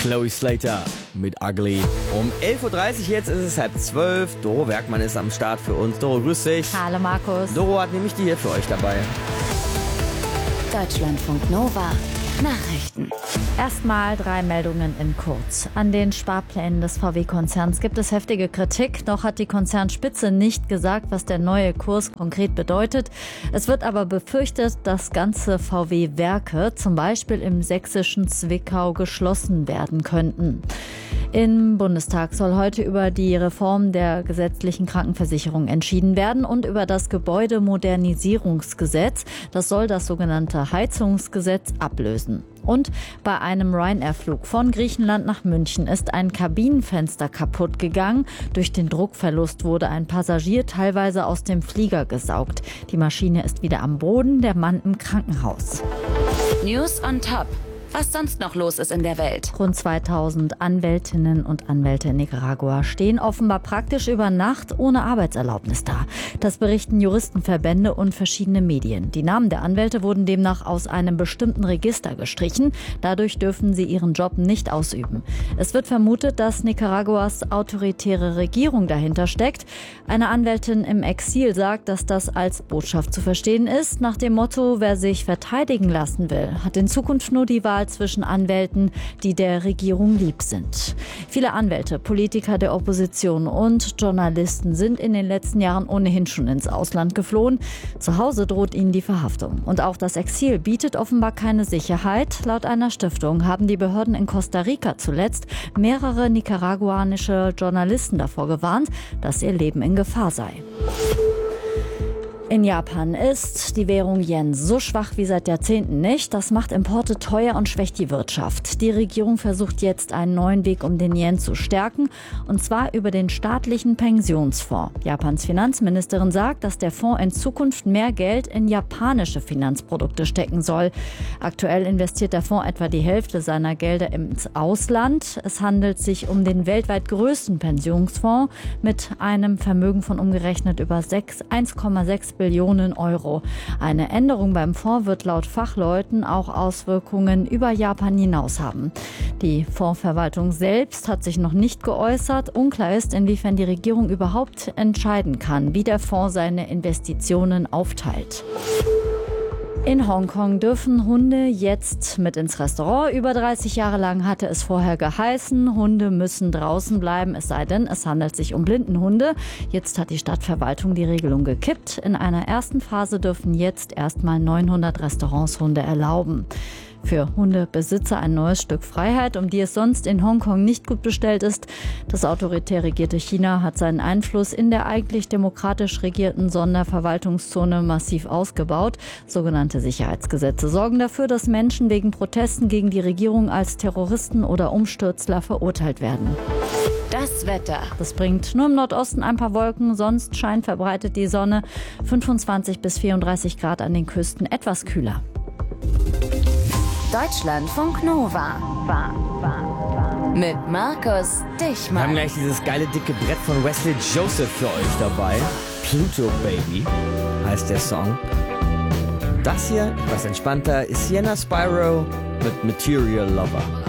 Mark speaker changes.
Speaker 1: Chloe Slater mit Ugly. Um 11.30 Uhr, jetzt ist es 11:30. Doro Werkmann ist am Start für uns. Doro, grüß dich.
Speaker 2: Hallo Markus.
Speaker 1: Doro hat nämlich die hier für euch dabei.
Speaker 3: Deutschlandfunk Nova. Nachrichten.
Speaker 2: Erstmal 3 Meldungen in kurz. An den Sparplänen des VW-Konzerns gibt es heftige Kritik. Noch hat die Konzernspitze nicht gesagt, was der neue Kurs konkret bedeutet. Es wird aber befürchtet, dass ganze VW-Werke, zum Beispiel im sächsischen Zwickau, geschlossen werden könnten. Im Bundestag soll heute über die Reform der gesetzlichen Krankenversicherung entschieden werden und über das Gebäudemodernisierungsgesetz. Das soll das sogenannte Heizungsgesetz ablösen. Und bei einem Ryanair-Flug von Griechenland nach München ist ein Kabinenfenster kaputt gegangen. Durch den Druckverlust wurde ein Passagier teilweise aus dem Flieger gesaugt. Die Maschine ist wieder am Boden, der Mann im Krankenhaus.
Speaker 3: News on Top. Was sonst noch los ist in der Welt.
Speaker 2: Rund 2000 Anwältinnen und Anwälte in Nicaragua stehen offenbar praktisch über Nacht ohne Arbeitserlaubnis da. Das berichten Juristenverbände und verschiedene Medien. Die Namen der Anwälte wurden demnach aus einem bestimmten Register gestrichen. Dadurch dürfen sie ihren Job nicht ausüben. Es wird vermutet, dass Nicaraguas autoritäre Regierung dahinter steckt. Eine Anwältin im Exil sagt, dass das als Botschaft zu verstehen ist. Nach dem Motto, wer sich verteidigen lassen will, hat in Zukunft nur die Wahl zwischen Anwälten, die der Regierung lieb sind. Viele Anwälte, Politiker der Opposition und Journalisten sind in den letzten Jahren ohnehin schon ins Ausland geflohen. Zu Hause droht ihnen die Verhaftung. Und auch das Exil bietet offenbar keine Sicherheit. Laut einer Stiftung haben die Behörden in Costa Rica zuletzt mehrere nicaraguanische Journalisten davor gewarnt, dass ihr Leben in Gefahr sei. In Japan ist die Währung Yen so schwach wie seit Jahrzehnten nicht. Das macht Importe teuer und schwächt die Wirtschaft. Die Regierung versucht jetzt einen neuen Weg, um den Yen zu stärken, und zwar über den staatlichen Pensionsfonds. Japans Finanzministerin sagt, dass der Fonds in Zukunft mehr Geld in japanische Finanzprodukte stecken soll. Aktuell investiert der Fonds etwa die Hälfte seiner Gelder ins Ausland. Es handelt sich um den weltweit größten Pensionsfonds mit einem Vermögen von umgerechnet über 1,6 Billionen Euro. Eine Änderung beim Fonds wird laut Fachleuten auch Auswirkungen über Japan hinaus haben. Die Fondsverwaltung selbst hat sich noch nicht geäußert. Unklar ist, inwiefern die Regierung überhaupt entscheiden kann, wie der Fonds seine Investitionen aufteilt. In Hongkong dürfen Hunde jetzt mit ins Restaurant. Über 30 Jahre lang hatte es vorher geheißen, Hunde müssen draußen bleiben, es sei denn, es handelt sich um Blindenhunde. Jetzt hat die Stadtverwaltung die Regelung gekippt. In einer ersten Phase dürfen jetzt erstmal 900 Restaurants Hunde erlauben. Für Hundebesitzer ein neues Stück Freiheit, um die es sonst in Hongkong nicht gut bestellt ist. Das autoritär regierte China hat seinen Einfluss in der eigentlich demokratisch regierten Sonderverwaltungszone massiv ausgebaut. Sogenannte Sicherheitsgesetze sorgen dafür, dass Menschen wegen Protesten gegen die Regierung als Terroristen oder Umstürzler verurteilt werden.
Speaker 3: Das Wetter.
Speaker 2: Das bringt nur im Nordosten ein paar Wolken, sonst scheint verbreitet die Sonne. 25 bis 34 Grad an den Küsten, etwas kühler.
Speaker 3: Deutschlandfunk Nova. Mit Markus
Speaker 1: Wir
Speaker 3: Dichmann.
Speaker 1: haben gleich dieses geile dicke Brett von Wesley Joseph für euch dabei. Pluto Baby heißt der Song. Das hier, etwas entspannter, ist Sienna Spyro mit Material Lover.